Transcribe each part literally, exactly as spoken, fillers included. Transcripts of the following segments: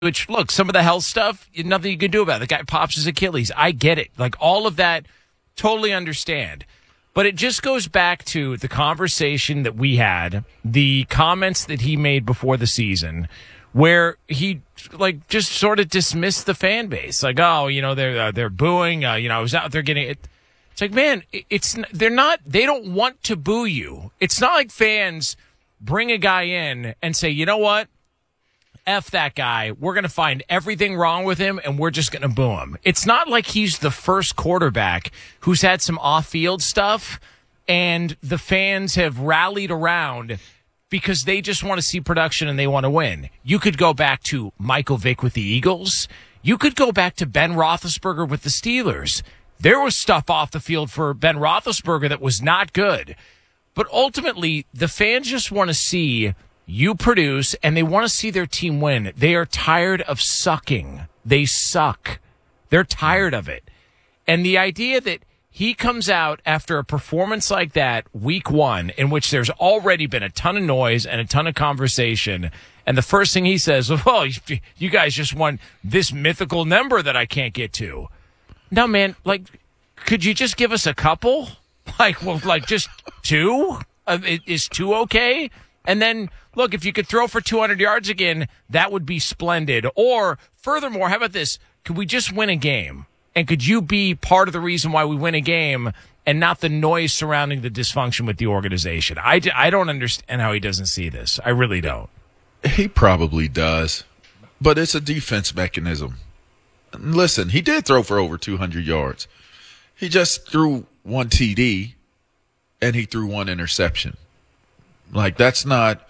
Which, look, some of the health stuff, nothing you can do about it. The guy pops his Achilles. I get it. Like, all of that, totally understand. But it just goes back to the conversation that we had, the comments that he made before the season, where he, like, just sort of dismissed the fan base. Like, oh, you know, they're uh, they're booing. Uh, you know, I was out there getting it. It's like, man, it's they're not, they don't want to boo you. It's not like fans bring a guy in and say, you know what? F that guy. We're going to find everything wrong with him, and we're just going to boo him. It's not like he's the first quarterback who's had some off-field stuff, and the fans have rallied around because they just want to see production and they want to win. You could go back to Michael Vick with the Eagles. You could go back to Ben Roethlisberger with the Steelers. There was stuff off the field for Ben Roethlisberger that was not good. But ultimately, the fans just want to see you produce, and they want to see their team win. They are tired of sucking. They suck. They're tired of it. And the idea that he comes out after a performance like that, week one, in which there's already been a ton of noise and a ton of conversation, and the first thing he says, well, you guys just won this mythical number that I can't get to. No, man, like, could you just give us a couple? Like, well, like just two? Uh, is two okay? And then, look, if you could throw for two hundred yards again, that would be splendid. Or, furthermore, how about this? Could we just win a game? And could you be part of the reason why we win a game and not the noise surrounding the dysfunction with the organization? I, I don't understand how he doesn't see this. I really don't. He probably does. But it's a defense mechanism. Listen, he did throw for over two hundred yards. He just threw one T D, and he threw one interception. Like, that's not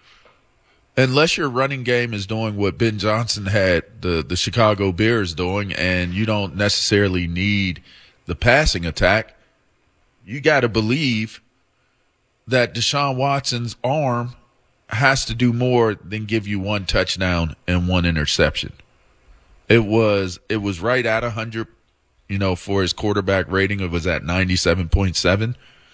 – unless your running game is doing what Ben Johnson had the, the Chicago Bears doing, and you don't necessarily need the passing attack, you got to believe that Deshaun Watson's arm has to do more than give you one touchdown and one interception. It was it was right at one hundred, you know, for his quarterback rating. It was at ninety-seven point seven.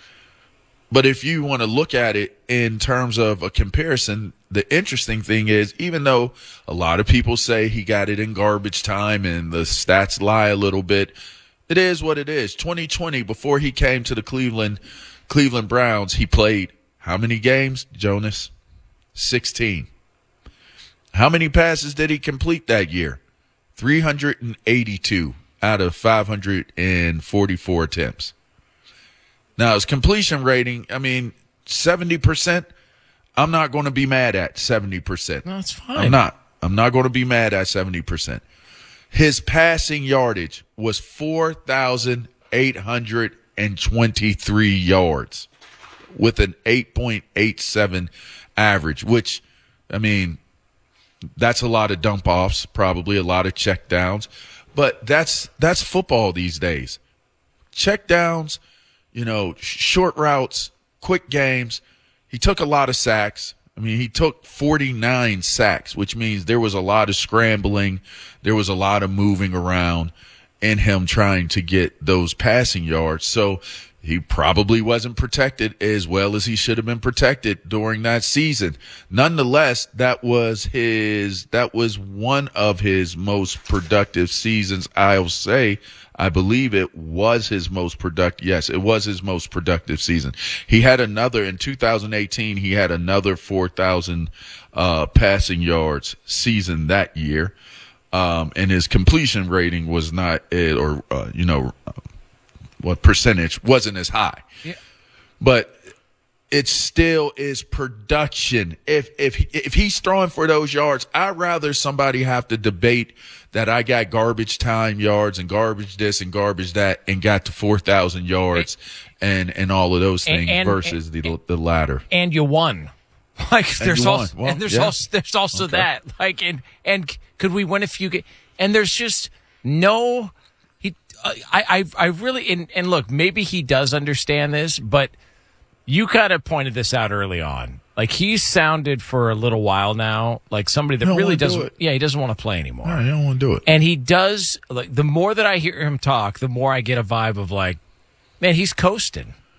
But if you want to look at it in terms of a comparison, the interesting thing is, even though a lot of people say he got it in garbage time and the stats lie a little bit, it is what it is. twenty twenty, before he came to the Cleveland Cleveland Browns, he played how many games, Jonas? sixteen. How many passes did he complete that year? three hundred eighty-two out of five hundred forty-four attempts. Now, his completion rating, I mean, seventy percent, I'm not going to be mad at seventy percent. No, that's fine. I'm not. I'm not going to be mad at seventy percent. His passing yardage was four thousand eight hundred twenty-three yards with an eight point eight seven average, which, I mean, that's a lot of dump-offs, probably a lot of check-downs. But that's that's football these days. Check-downs, you know, short routes, quick games. He took a lot of sacks. I mean, he took forty-nine sacks, which means there was a lot of scrambling. There was a lot of moving around in him trying to get those passing yards. So he probably wasn't protected as well as he should have been protected during that season. Nonetheless, that was his, that was one of his most productive seasons, I'll say. I believe it was his most productive. Yes, it was his most productive season. He had another in two thousand eighteen. He had another four thousand uh, passing yards season that year, um, and his completion rating was not, or uh, you know, what percentage wasn't as high. Yeah. But it still is production. If if if he's throwing for those yards, I'd rather somebody have to debate that I got garbage time yards and garbage this and garbage that and got to four thousand yards and, and all of those things and, versus and, the the latter. And you won. Like and there's also well, and there's yeah. also there's also Okay. that. Like and and could we win a few ga- and there's just no he uh, I I I really and, and look, maybe he does understand this, but you kind of pointed this out early on. Like, he's sounded for a little while now like somebody that Don't really wanna do doesn't it. yeah, he doesn't want to play anymore. All right, I don't want to do it. And he does, like, the more that I hear him talk, the more I get a vibe of like, man, he's coasting.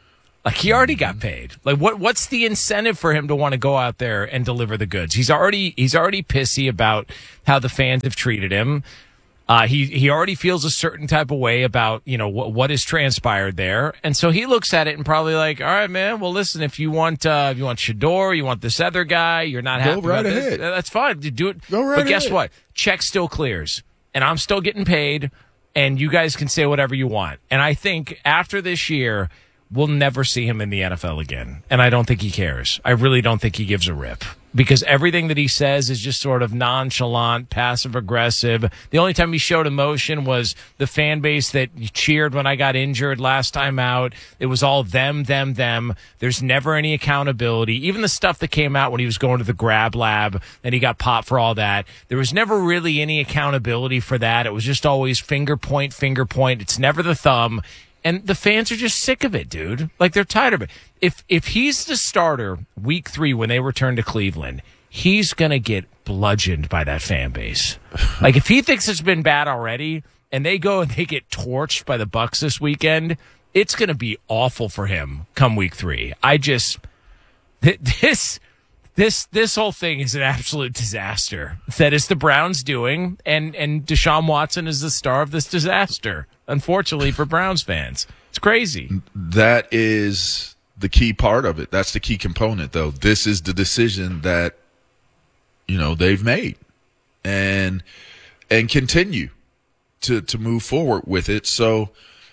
Like, he already got paid. Like, what what's the incentive for him to want to go out there and deliver the goods? He's already he's already pissy about how the fans have treated him. Uh, he he already feels a certain type of way about, you know, what what has transpired there, and so he looks at it and probably like, all right, man. Well, listen, if you want uh, if you want Shedeur, you want this other guy, you're not happy Go right about ahead. this. That's fine. Do it. Go right But guess ahead. what? Check still clears, and I'm still getting paid, and you guys can say whatever you want. And I think after this year, we'll never see him in the N F L again. And I don't think he cares. I really don't think he gives a rip. Because everything that he says is just sort of nonchalant, passive-aggressive. The only time he showed emotion was the fan base that cheered when I got injured last time out. It was all them, them, them. There's never any accountability. Even the stuff that came out when he was going to the grab lab and he got popped for all that, there was never really any accountability for that. It was just always finger point, finger point. It's never the thumb. And the fans are just sick of it, dude. Like, they're tired of it. If if he's the starter week three when they return to Cleveland, he's going to get bludgeoned by that fan base. Like, if he thinks it's been bad already and they go and they get torched by the Bucs this weekend, it's going to be awful for him come week three. I just th- this this this whole thing is an absolute disaster. That is the Browns doing, and and Deshaun Watson is the star of this disaster. Unfortunately for Browns fans, it's crazy. That is the key part of it. That's the key component, though. This is the decision that, you know, they've made, and and continue to to move forward with it. So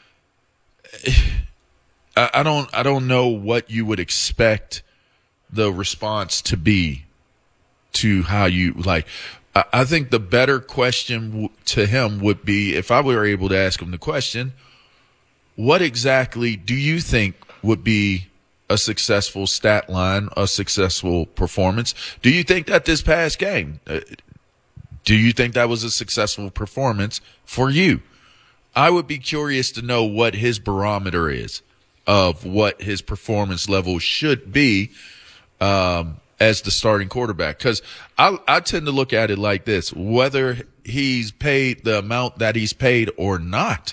I, I don't I don't know what you would expect the response to be to how you like. I, I think the better question w- to him would be, if I were able to ask him the question, what exactly do you think would be a successful stat line, a successful performance? Do you think that this past game, uh, do you think that was a successful performance for you? I would be curious to know what his barometer is of what his performance level should be um, as the starting quarterback. Because I, I tend to look at it like this: whether he's paid the amount that he's paid or not,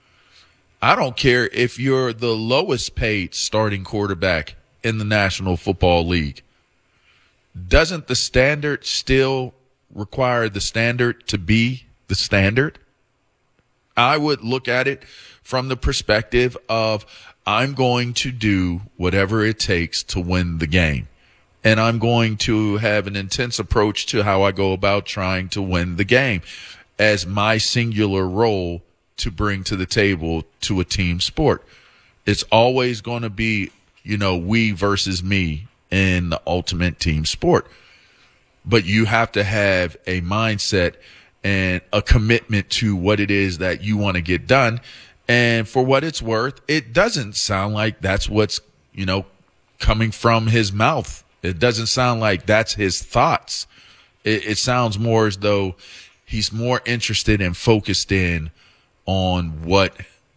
I don't care if you're the lowest paid starting quarterback in the National Football League. Doesn't the standard still require the standard to be the standard? I would look at it from the perspective of, I'm going to do whatever it takes to win the game. And I'm going to have an intense approach to how I go about trying to win the game as my singular role to bring to the table to a team sport. It's always going to be, you know, we versus me in the ultimate team sport. But you have to have a mindset and a commitment to what it is that you want to get done. And for what it's worth, it doesn't sound like that's what's, you know, coming from his mouth. It doesn't sound like that's his thoughts. It, it sounds more as though he's more interested and focused in on what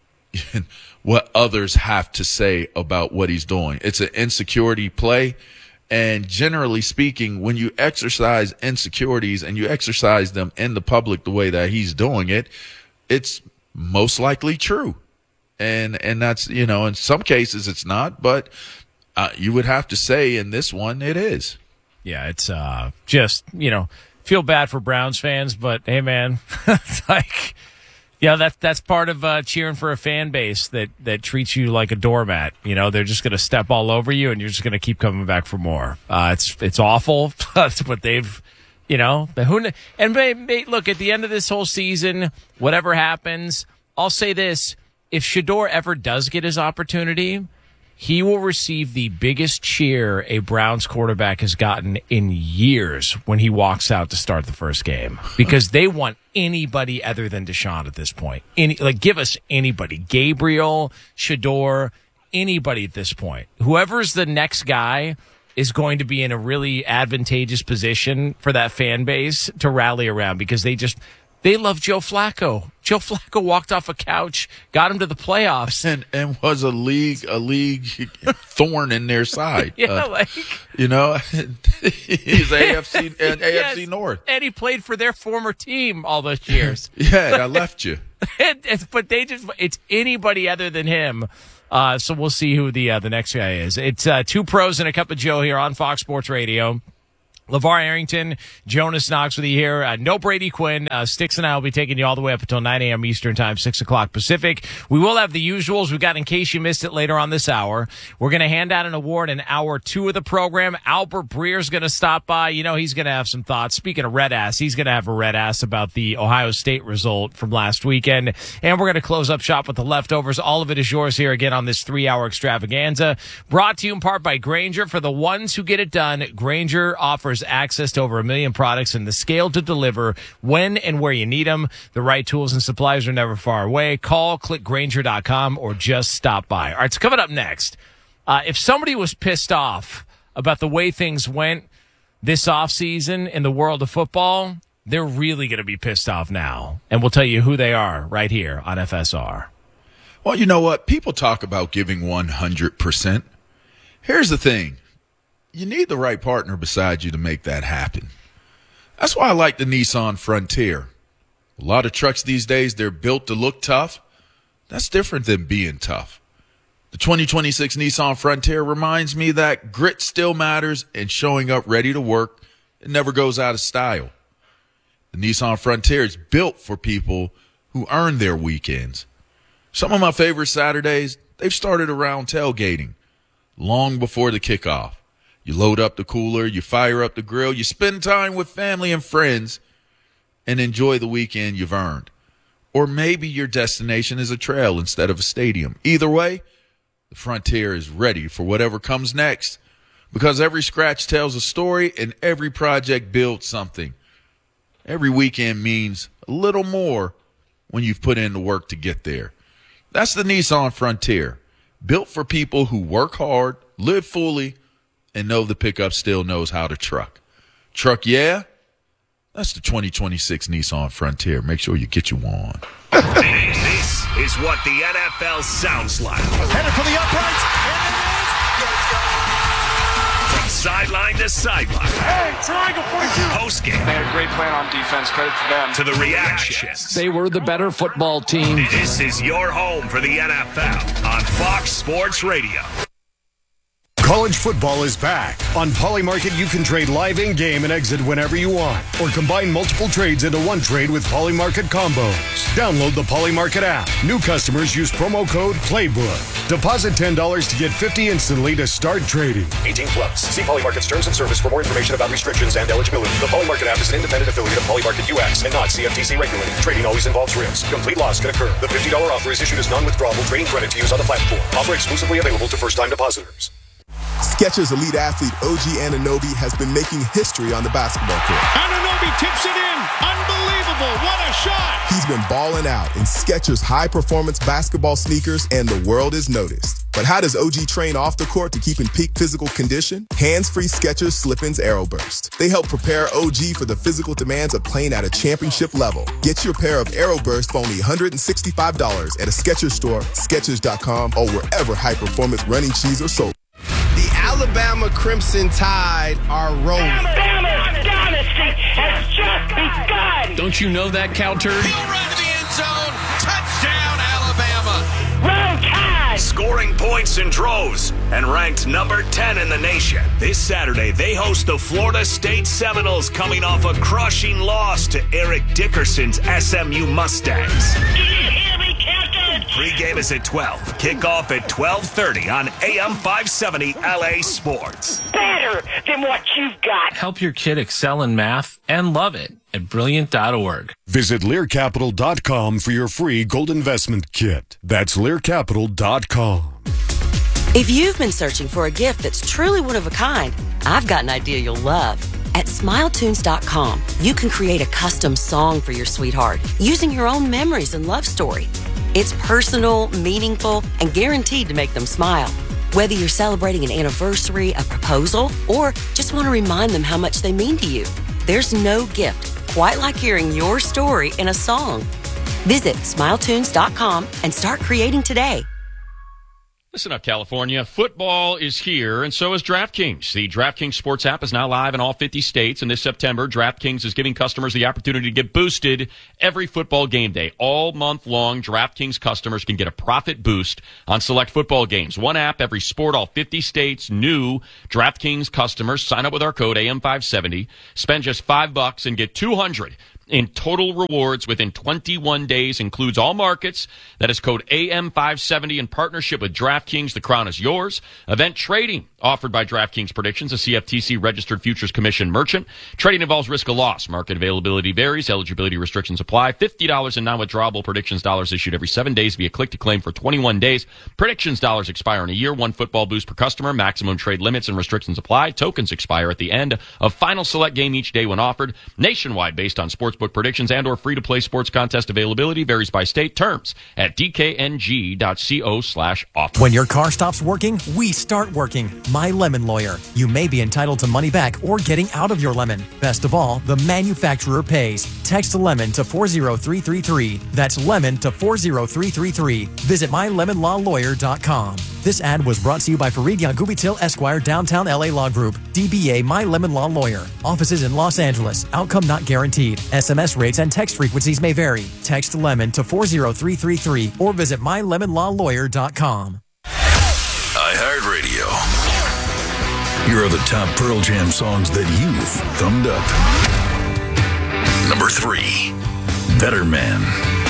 what others have to say about what he's doing. It's an insecurity play. And generally speaking, when you exercise insecurities and you exercise them in the public the way that he's doing it, it's most likely true. And and that's, you know, in some cases it's not, but uh, you would have to say in this one it is. Yeah, it's uh, just, you know, feel bad for Browns fans, but hey, man, it's like, yeah, that's that's part of uh, cheering for a fan base that, that treats you like a doormat. You know, they're just going to step all over you, and you're just going to keep coming back for more. Uh, it's it's awful. That's what they've, you know, the who and may, may, look, at the end of this whole season, whatever happens, I'll say this: if Shedeur ever does get his opportunity, he will receive the biggest cheer a Browns quarterback has gotten in years when he walks out to start the first game, because they want anybody other than Deshaun at this point. Any, like, give us anybody. Gabriel, Shedeur, anybody at this point. Whoever's the next guy is going to be in a really advantageous position for that fan base to rally around, because they just, they love Joe Flacco. Joe Flacco walked off a couch, got him to the playoffs, and and was a league a league thorn in their side. yeah, uh, like, you know, he's A F C and yes, A F C North, and he played for their former team all those years. yeah, I left you. It's, but they just, it's anybody other than him. Uh, so we'll see who the uh, the next guy is. It's uh, two pros and a cup of Joe here on Fox Sports Radio. LeVar Arrington, Jonas Knox with you here. Uh, no Brady Quinn. Uh, Sticks and I will be taking you all the way up until nine a.m. Eastern Time, six o'clock Pacific. We will have the usuals. We've got In Case You Missed It later on this hour. We're going to hand out an award in hour two of the program. Albert Breer's going to stop by. You know, he's going to have some thoughts. Speaking of red ass, he's going to have a red ass about the Ohio State result from last weekend. And we're going to close up shop with the leftovers. All of it is yours here again on this three-hour extravaganza. Brought to you in part by Grainger. For the ones who get it done, Grainger offers access to over a million products and the scale to deliver when and where you need them. The right tools and supplies are never far away. Call, click Grainger dot com, or just stop by. All right, so coming up next, uh, if somebody was pissed off about the way things went this offseason in the world of football, they're really going to be pissed off now. And we'll tell you who they are right here on F S R. Well, you know what? People talk about giving one hundred percent. Here's the thing. You need the right partner beside you to make that happen. That's why I like the Nissan Frontier. A lot of trucks these days, they're built to look tough. That's different than being tough. The twenty twenty-six Nissan Frontier reminds me that grit still matters and showing up ready to work, it never goes out of style. The Nissan Frontier is built for people who earn their weekends. Some of my favorite Saturdays, they've started around tailgating, long before the kickoff. You load up the cooler, you fire up the grill, you spend time with family and friends, and enjoy the weekend you've earned. Or maybe your destination is a trail instead of a stadium. Either way, the Frontier is ready for whatever comes next, because every scratch tells a story and every project builds something. Every weekend means a little more when you've put in the work to get there. That's the Nissan Frontier, built for people who work hard, live fully, and know the pickup still knows how to truck. Truck, yeah? That's the twenty twenty-six Nissan Frontier. Make sure you get you one. This is what the N F L sounds like. Headed for the uprights. From sideline to sideline. Hey, triangle forty-two. Postgame. They had a great plan on defense. Credit to them. To the reactions. They were the better football team. This is your home for the N F L on Fox Sports Radio. College football is back. On Polymarket, you can trade live in-game and exit whenever you want, or combine multiple trades into one trade with Polymarket combos. Download the Polymarket app. New customers use promo code PLAYBOOK. Deposit ten dollars to get fifty dollars instantly to start trading. eighteen plus. See Polymarket's terms and service for more information about restrictions and eligibility. The Polymarket app is an independent affiliate of Polymarket U S and not C F T C regulated. Trading always involves risk. Complete loss can occur. The fifty dollars offer is issued as non-withdrawable trading credit to use on the platform. Offer exclusively available to first-time depositors. Skechers elite athlete O G Anunoby has been making history on the basketball court. Anunoby tips it in. Unbelievable. What a shot. He's been balling out in Skechers high-performance basketball sneakers, and the world is noticed. But how does O G train off the court to keep in peak physical condition? Hands-free Skechers Slip-ins Aeroburst. They help prepare O G for the physical demands of playing at a championship level. Get your pair of Aeroburst for only one hundred sixty-five dollars at a Skechers store, Skechers dot com, or wherever high-performance running shoes are sold. The Alabama Crimson Tide are rolling. Alabama's dynasty has just begun. Don't you know that, Cow Turd? He'll run to the end zone. Touchdown, Alabama. Roll Tide. Scoring points in droves and ranked number ten in the nation. This Saturday, they host the Florida State Seminoles, coming off a crushing loss to Eric Dickerson's S M U Mustangs. Do you hear me, Captain? Pre-game is at twelve. Kickoff at twelve thirty on A M five seventy L A Sports. Better than what you've got. Help your kid excel in math and love it at brilliant dot org. Visit Lear Capital dot com for your free gold investment kit. That's Lear Capital dot com. If you've been searching for a gift that's truly one of a kind, I've got an idea you'll love. At Smile Tunes dot com, you can create a custom song for your sweetheart using your own memories and love story. It's personal, meaningful, and guaranteed to make them smile. Whether you're celebrating an anniversary, a proposal, or just want to remind them how much they mean to you, there's no gift quite like hearing your story in a song. Visit Smile Tunes dot com and start creating today. Listen up, California. Football is here, and so is DraftKings. The DraftKings Sports app is now live in all fifty states, and this September, DraftKings is giving customers the opportunity to get boosted every football game day. All month long, DraftKings customers can get a profit boost on select football games. One app, every sport, all fifty states. New DraftKings customers sign up with our code A M five seventy, spend just five bucks, and get two hundred in total rewards within twenty-one days. Includes all markets. That is code A M five seventy in partnership with DraftKings. The crown is yours. Event trading offered by DraftKings Predictions, a C F T C registered futures commission merchant. Trading involves risk of loss. Market availability varies. Eligibility restrictions apply. fifty dollars in non-withdrawable Predictions dollars issued every seven days via click to claim for twenty-one days. Predictions dollars expire in a year. One football boost per customer. Maximum trade limits and restrictions apply. Tokens expire at the end of final select game each day when offered. Nationwide based on sportsbook predictions and or free-to-play sports contest availability varies by state. Terms at d k n g dot co slash offer. When your car stops working, we start working. My Lemon Lawyer. You may be entitled to money back or getting out of your lemon. Best of all, the manufacturer pays. Text LEMON to four zero three three three. That's LEMON to four zero three three three. Visit my lemon law lawyer dot com. This ad was brought to you by Fareed Yangubitil Esquire, Downtown L A Law Group. D B A My Lemon Law Lawyer. Offices in Los Angeles. Outcome not guaranteed. S M S rates and text frequencies may vary. Text LEMON to four zero three three three or visit my lemon law lawyer dot com. iHeartRadio. Here are the top Pearl Jam songs that you've thumbed up. Number three, Better Man.